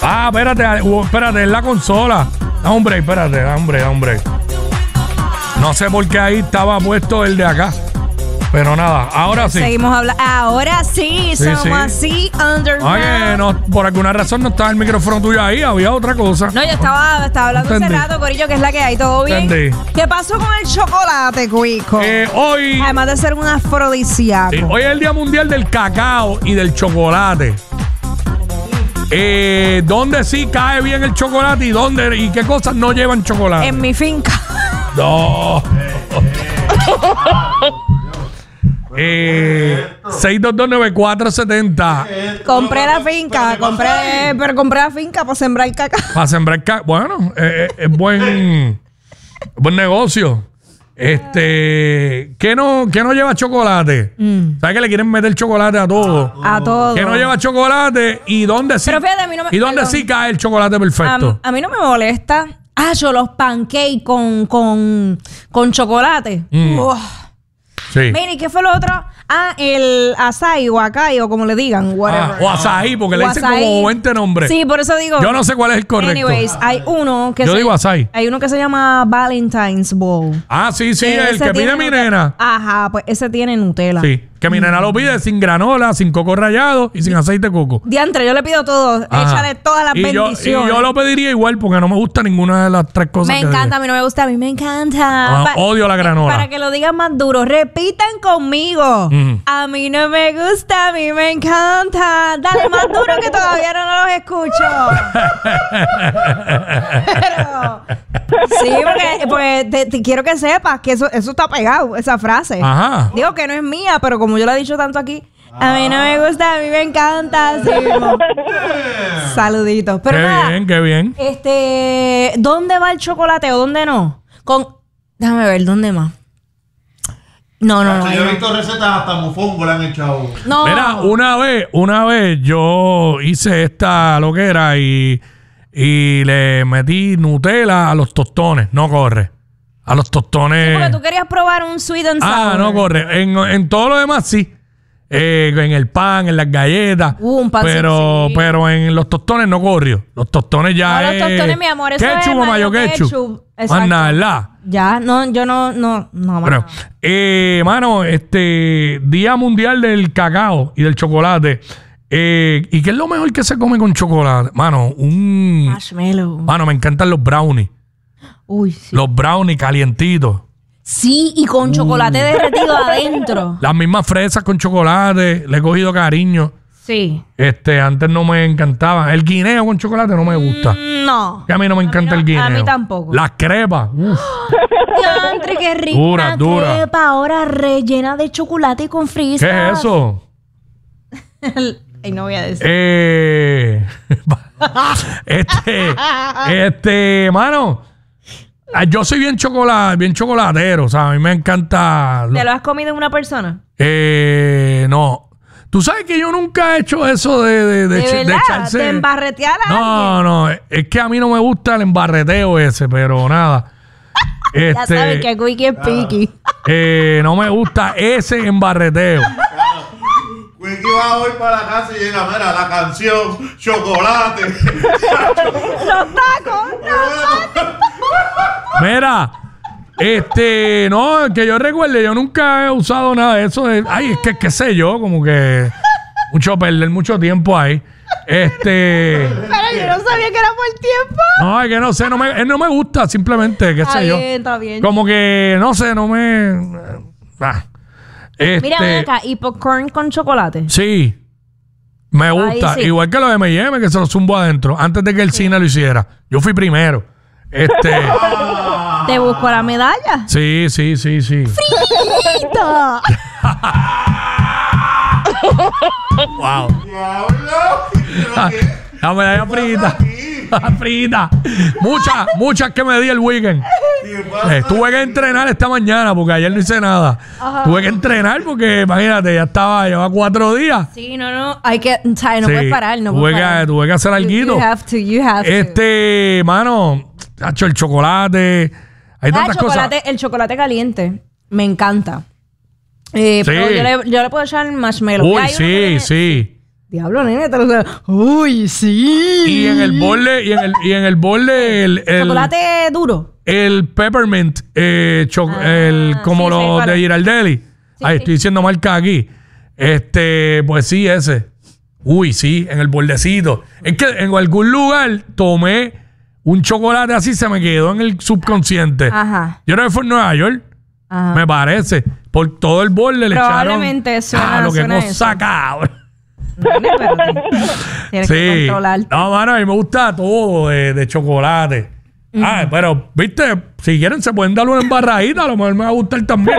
espérate, es la consola. Da un break, espérate, da un break. No sé por qué ahí estaba puesto el de acá. Pero nada, ahora sí. Seguimos hablando. Ahora sí, somos así, underground. Oye, no, por alguna razón no estaba el micrófono tuyo ahí, había otra cosa. No, yo estaba hablando hace rato, Corillo, que es la que hay, ¿todo bien? Entendí. ¿Qué pasó con el chocolate, Cuico? Hoy... Además de ser un afrodisíaco. Sí, hoy es el Día Mundial del Cacao y del Chocolate. ¿Dónde sí cae bien el chocolate y qué cosas no llevan chocolate? En mi finca. No. 6229470. Compré la finca, compré la finca para sembrar cacao. Para sembrar cacao. Bueno, es buen negocio. ¿Qué no lleva chocolate? ¿Sabes que le quieren meter chocolate a todo? A todo. ¿Qué no lleva chocolate? ¿Y dónde sí? Pero fíjate, a mí no me, ¿Y dónde sí cae el chocolate perfecto? A mí no me molesta. Los pancakes con chocolate. Sí. Mira, ¿y qué fue lo otro? El açaí o acai o como le digan, whatever. O azaí, porque le dicen como 20 nombres. Sí, por eso digo. Yo no sé cuál es el correcto. Anyways, hay uno que digo açaí. Hay uno que se llama Valentine's Bowl. Sí, el que pide mi nena. Ajá, pues ese tiene Nutella. Sí, que mi nena lo pide sin granola, sin coco rallado y sin aceite de coco. Diantre, yo le pido todo. Échale todas las bendiciones. Y yo lo pediría igual porque no me gusta ninguna de las tres cosas. Me encanta, a mí no me gusta, a mí me encanta. Odio la granola. Para que lo digan más duro, repitan conmigo. A mí no me gusta, a mí me encanta. Dale más duro que todavía no los escucho. Pero, sí, porque te quiero que sepas que eso está pegado, esa frase. Ajá. Digo que no es mía, pero como yo lo he dicho tanto aquí, a mí no me gusta, a mí me encanta. Sí, saluditos. Pero qué bien. ¿Dónde va el chocolate o dónde no? Déjame ver, ¿dónde más? No. Yo he visto recetas hasta mofongo le han echado. No. Mira, una vez yo hice esta loquera y le metí Nutella a los tostones. No corre. A los tostones. Sí, porque tú querías probar un sweet and sour. No corre. En todo lo demás sí. En el pan, en las galletas. Un pan pero en los tostones no corrió. Los tostones ya los tostones, mi amor, eso ketchup es o mayo ketchup. Exacto. Más nada, ¿verdad? Ya, yo no. Bueno, mano, Día Mundial del Cacao y del Chocolate. ¿Y qué es lo mejor que se come con chocolate? Mano, marshmallow. Mano, me encantan los brownies. Uy, sí. Los brownies calientitos. Sí, y con chocolate derretido adentro. Las mismas fresas con chocolate. Le he cogido cariño. Sí. Antes no me encantaba. El guineo con chocolate no me gusta. No. Que a mí no me encanta el guineo. A mí tampoco. Las crepas. Diantre, qué rica. Dura. Crepa ahora rellena de chocolate con frisas. ¿Qué es eso? Ay, no voy a decir. Mano, yo soy bien chocolatero, o sea, a mí me encanta. ¿Te lo has comido en una persona? No. Tú sabes que yo nunca he hecho eso de echarse. ¿De embarretear a alguien? No, es que a mí no me gusta el embarreteo ese, pero nada. Ya sabes que Quickie es piqui. No me gusta ese embarreteo. Quickie va hoy para la casa y llega, mira, la canción Chocolate. Los tacos. Mira, no, que yo recuerde, yo nunca he usado nada de eso. Es que qué sé yo, como que perder mucho tiempo ahí. Pero yo no sabía que era por el tiempo. No, es que no sé, no me gusta, simplemente, qué sé yo. Está bien. Como que, no sé, no me... Mira, ven acá, ¿y popcorn con chocolate? Sí, me gusta. Sí. Igual que los M&M, que se los zumbo adentro, antes de que el cine lo hiciera. Yo fui primero. ¿Te busco la medalla? Sí. ¡Frito! Wow. La medalla frita. Muchas que me di el weekend. Tuve que entrenar esta mañana porque ayer no hice nada. Ajá. Tuve que entrenar porque, imagínate, llevaba 4 días. Sí, no. Hay que, o sea, no puedes parar, Tuve que hacer alguito. You have to. Mano, el chocolate. Hay tantas cosas. El chocolate caliente. Me encanta. Pero yo le puedo echar marshmallow. Uy, sí. Diablo, nene, te lo... Uy, sí. Y en el borde, y en el borde el chocolate duro. el peppermint, como sí, los sí, de Girardelli. Sí, Ay, sí. estoy diciendo marca aquí. Pues sí, ese. Uy, sí, en el bordecito. Es que en algún lugar tomé un chocolate así, se me quedó en el subconsciente. Ajá. Yo creo que fue en Nueva York. Ajá. Me parece. Por todo el borde le echaron. Probablemente suena, lo que suena cosa eso. cabrón. Nene, pero tienes que Sí. controlarte. No, mano, a mí me gusta todo de chocolate. Pero, viste, si quieren se pueden dar una embarradita, a lo mejor me va a gustar también.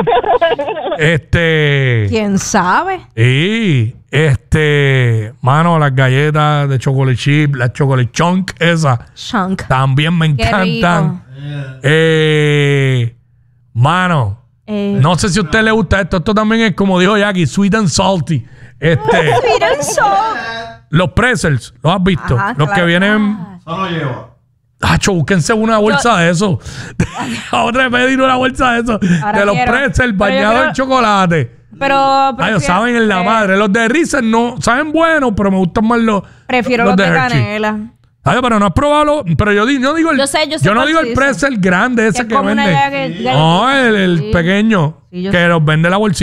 ¿Quién sabe? Y mano, las galletas de chocolate chip, las chocolate chunk, esas Chunk. también me Qué encantan. Mano, no sé si a usted le gusta esto. Esto también es, como dijo Jackie, sweet and salty. Sweet and salt. Los pretzels, ¿los has visto? Ajá, Los claro. que vienen. Eso no lleva. Hacho, búsquense una bolsa de eso. Otra vez pedir una bolsa de eso. Ahora De los quiero. pretzels Pero yo bañados creo- en chocolate. Pero Ellos saben en la madre. Los de Reese's no saben buenos, pero me gustan más los. Prefiero los de Hershey. canela. Ay, pero no has probado. Pero yo no digo el. Yo sé no cuál digo tú el dices. pretzel grande ese Es que como una vende. idea que... No, el Sí. pequeño. Sí, yo que los vende la bolsita.